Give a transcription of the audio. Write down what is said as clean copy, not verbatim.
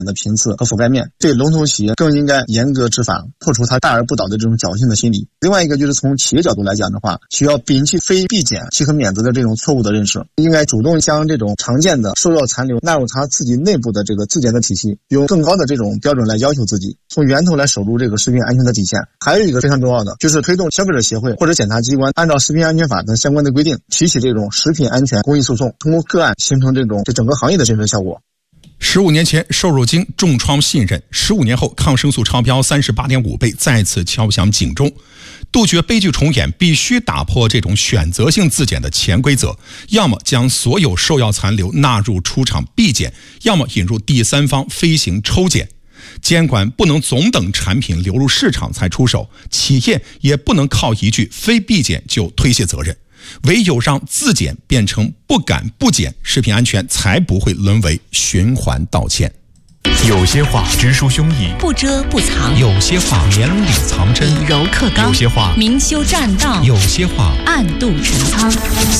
的频次和覆盖面，对龙头企业更应该严格执法，破除它大而不倒的这种侥幸的心理。另外一个就是从企业角度来讲的话，需要摒弃非必减即可免责的这种错误的认识，应该主动将这种常见的兽药残留纳入它自己内部的这个自检的体系，用更高的这种标准来要求自己，从源头来守住这个食品安全的底线。还有一个非常重要的，就是推动消费者协会或者检察机关按照食品安全法的相关的规定，提起这种食品安全公益诉讼，通过个案形成这整个行业的震慑效果。 15年前瘦肉精重创信任，15年后抗生素超标 38.5 倍再次敲响警钟。杜绝悲剧重演，必须打破这种选择性自检的潜规则，要么将所有兽药残留纳入出厂必检，要么引入第三方飞行抽检。监管不能总等产品流入市场才出手，企业也不能靠一句非必检就推卸责任。唯有让自检变成不敢不检，食品安全才不会沦为循环道歉。 有些话直抒胸臆， 不遮不藏； 有些话绵里藏针， 以柔克刚； 有些话明修栈道； 有些话暗度陈仓。